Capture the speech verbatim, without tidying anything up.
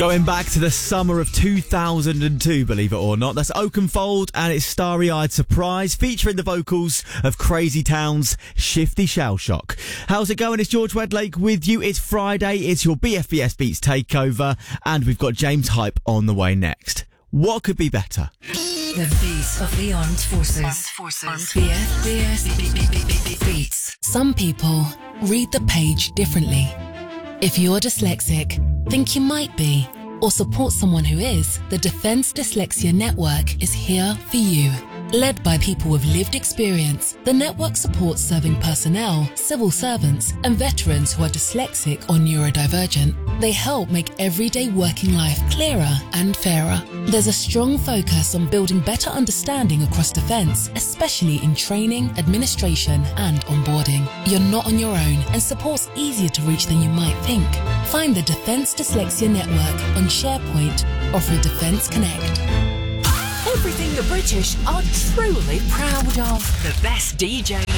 Going back to the summer of two thousand two, believe it or not. That's Oakenfold and its Starry-Eyed Surprise, featuring the vocals of Crazy Town's Shifty Shell Shock. How's it going? It's George Wedlake with you. It's Friday. It's your B F B S Beats takeover, and we've got James Hype on the way next. What could be better? The beat of the armed forces. Armed forces. B F B S Beats. Some people read the page differently. If you're dyslexic, think you might be, or support someone who is, the Defence Dyslexia Network is here for you. Led by people with lived experience, the network supports serving personnel, civil servants, and veterans who are dyslexic or neurodivergent. They help make everyday working life clearer and fairer. There's a strong focus on building better understanding across Defence, especially in training, administration, and onboarding. You're not on your own, and support's easier to reach than you might think. Find the Defence Dyslexia Network on SharePoint or through Defence Connect. Everything the British are truly proud of. The best D J.